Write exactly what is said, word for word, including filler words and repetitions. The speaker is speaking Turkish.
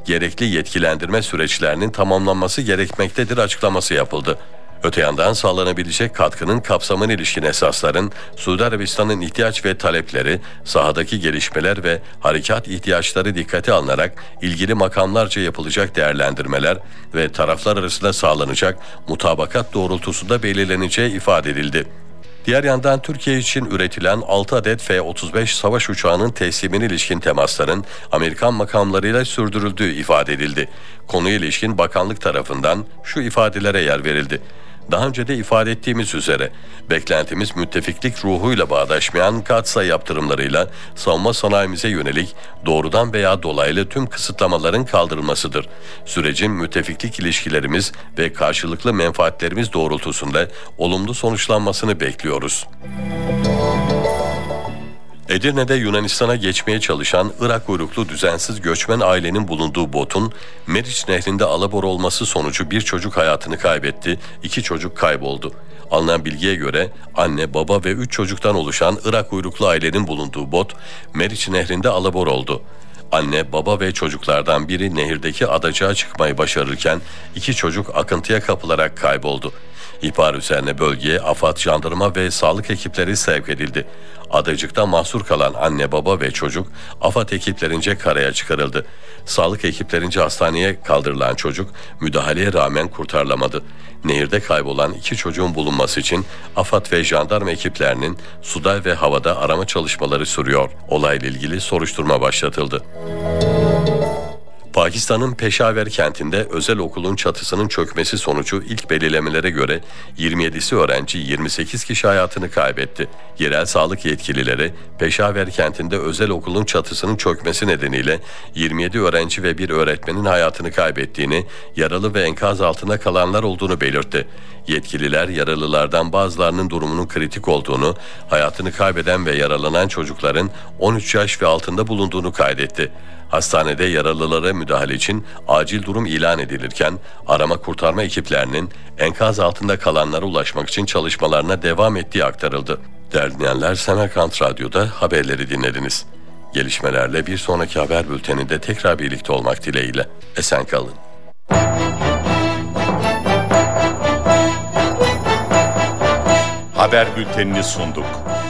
gerekli yetkilendirme süreçlerinin tamamlanması gerekmektedir açıklaması yapıldı. Öte yandan sağlanabilecek katkının kapsamına ilişkin esasların, Suudi Arabistan'ın ihtiyaç ve talepleri, sahadaki gelişmeler ve harekat ihtiyaçları dikkate alınarak ilgili makamlarca yapılacak değerlendirmeler ve taraflar arasında sağlanacak mutabakat doğrultusunda belirleneceği ifade edildi. Diğer yandan Türkiye için üretilen altı adet F otuz beş savaş uçağının teslimine ilişkin temasların Amerikan makamlarıyla sürdürüldüğü ifade edildi. Konuya ilişkin bakanlık tarafından şu ifadelere yer verildi. Daha önce de ifade ettiğimiz üzere, beklentimiz müttefiklik ruhuyla bağdaşmayan katsayı yaptırımlarıyla savunma sanayimize yönelik doğrudan veya dolaylı tüm kısıtlamaların kaldırılmasıdır. Sürecin müttefiklik ilişkilerimiz ve karşılıklı menfaatlerimiz doğrultusunda olumlu sonuçlanmasını bekliyoruz. Edirne'de Yunanistan'a geçmeye çalışan Irak uyruklu düzensiz göçmen ailenin bulunduğu botun Meriç Nehri'nde alabor olması sonucu bir çocuk hayatını kaybetti, iki çocuk kayboldu. Alınan bilgiye göre anne, baba ve üç çocuktan oluşan Irak uyruklu ailenin bulunduğu bot Meriç Nehri'nde alabor oldu. Anne, baba ve çocuklardan biri nehirdeki adacığa çıkmayı başarırken iki çocuk akıntıya kapılarak kayboldu. İhbar üzerine bölgeye AFAD, jandarma ve sağlık ekipleri sevk edildi. Adacıkta mahsur kalan anne, baba ve çocuk AFAD ekiplerince karaya çıkarıldı. Sağlık ekiplerince hastaneye kaldırılan çocuk müdahaleye rağmen kurtarılamadı. Nehirde kaybolan iki çocuğun bulunması için AFAD ve jandarma ekiplerinin suda ve havada arama çalışmaları sürüyor. Olayla ilgili soruşturma başlatıldı. Pakistan'ın Peşaver kentinde özel okulun çatısının çökmesi sonucu ilk belirlemelere göre yirmi yedisi öğrenci, yirmi sekiz kişi hayatını kaybetti. Yerel sağlık yetkilileri Peşaver kentinde özel okulun çatısının çökmesi nedeniyle yirmi yedi öğrenci ve bir öğretmenin hayatını kaybettiğini, yaralı ve enkaz altında kalanlar olduğunu belirtti. Yetkililer yaralılardan bazılarının durumunun kritik olduğunu, hayatını kaybeden ve yaralanan çocukların on üç yaş ve altında bulunduğunu kaydetti. Hastanede yaralılara müdahale için acil durum ilan edilirken arama kurtarma ekiplerinin enkaz altında kalanlara ulaşmak için çalışmalarına devam ettiği aktarıldı. Değerli dinleyenler, Semerkant Radyo'da haberleri dinlediniz. Gelişmelerle bir sonraki haber bülteninde tekrar birlikte olmak dileğiyle. Esen kalın. Haber bültenini sunduk.